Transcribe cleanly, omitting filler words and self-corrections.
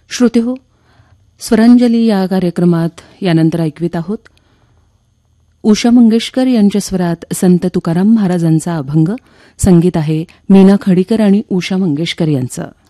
श्रोतेहो, स्वरांजली या कार्यक्रमात यानंतर ऐकवित आहोत उषा मंगेशकर यांच्या स्वरात संत तुकाराम महाराजांचा अभंग. संगीत आहे मीना खडीकर आणि उषा मंगेशकर यांचं.